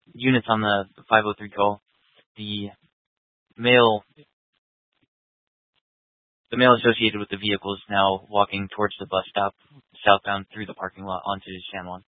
units on the 503 call. The male associated with the vehicle is now walking towards the bus stop, southbound through the parking lot onto San Juan.